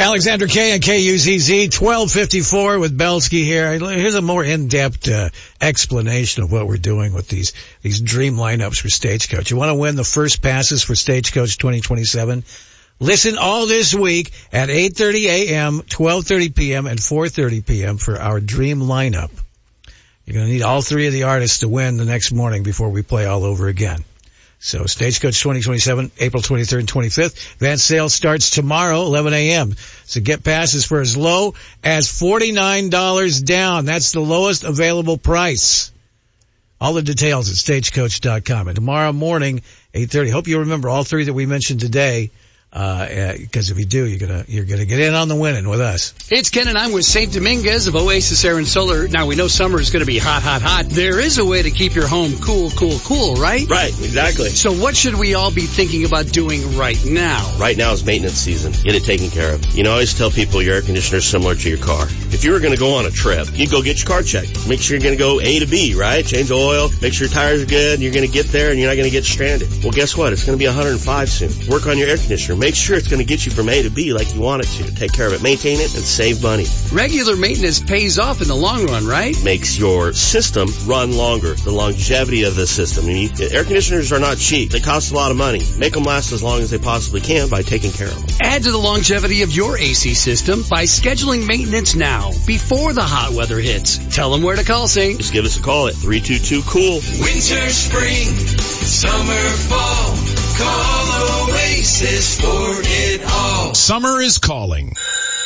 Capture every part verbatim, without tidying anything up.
Alexander K and K U Z Z, twelve fifty-four with Belsky here. Here's a more in-depth uh, explanation of what we're doing with these these dream lineups for Stagecoach. You want to win the first passes for Stagecoach twenty twenty-seven? Listen all this week at eight thirty a.m., twelve thirty p.m., and four thirty p.m. for our dream lineup. You're going to need all three of the artists to win the next morning before we play all over again. So Stagecoach twenty twenty-seven, April twenty-third and twenty-fifth. Advance sale starts tomorrow, eleven a.m. So get passes for as low as forty-nine dollars down. That's the lowest available price. All the details at stagecoach dot com. And tomorrow morning, eight thirty. Hope you remember all three that we mentioned today. Uh, because if you do, you're gonna, you're gonna get in on the winning with us. It's Ken and I'm with Saint Dominguez of Oasis Air and Solar. Now we know summer is gonna be hot, hot, hot. There is a way to keep your home cool, cool, cool, right? Right, exactly. So what should we all be thinking about doing right now? Right now is maintenance season. Get it taken care of. You know, I always tell people your air conditioner is similar to your car. If you were gonna go on a trip, you'd go get your car checked. Make sure you're gonna go A to B, right? Change the oil, make sure your tires are good, and you're gonna get there and you're not gonna get stranded. Well, guess what? It's gonna be one hundred five soon. Work on your air conditioner. Make sure it's going to get you from A to B like you want it to. Take care of it, maintain it, and save money. Regular maintenance pays off in the long run, right? Makes your system run longer, the longevity of the system. I mean, air conditioners are not cheap. They cost a lot of money. Make them last as long as they possibly can by taking care of them. Add to the longevity of your A C system by scheduling maintenance now, before the hot weather hits. Tell them where to call, Saint. Just give us a call at three two two cool. Winter, spring, summer, fall. Call Oasis for it all. Summer is calling.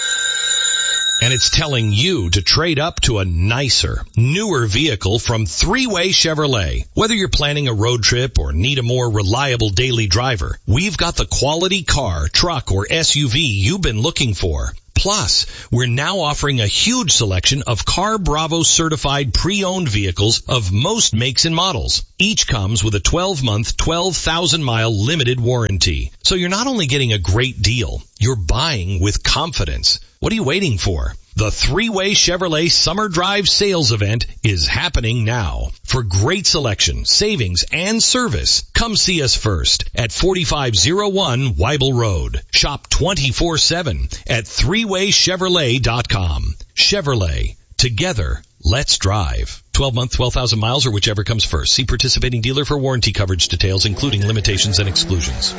And it's telling you to trade up to a nicer, newer vehicle from Three-Way Chevrolet. Whether you're planning a road trip or need a more reliable daily driver, we've got the quality car, truck, or S U V you've been looking for. Plus, we're now offering a huge selection of Car Bravo certified pre-owned vehicles of most makes and models. Each comes with a twelve-month, twelve thousand mile limited warranty. So you're not only getting a great deal, you're buying with confidence. What are you waiting for? The Three-Way Chevrolet Summer Drive Sales Event is happening now. For great selection, savings, and service, come see us first at forty-five oh one Weibel Road. Shop twenty-four seven at three way chevrolet dot com. Chevrolet. Together, let's drive. twelve-month, twelve thousand miles or whichever comes first. See participating dealer for warranty coverage details, including limitations and exclusions.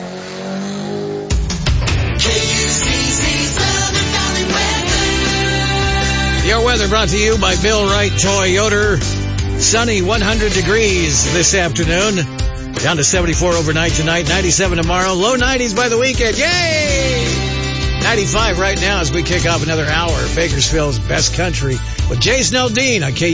Your weather brought to you by Bill Wright Toyota. Sunny, one hundred degrees this afternoon. Down to seventy-four overnight tonight, ninety-seven tomorrow. Low nineties by the weekend. Yay! ninety-five right now as we kick off another hour. Bakersfield's best country with Jason Aldean on K.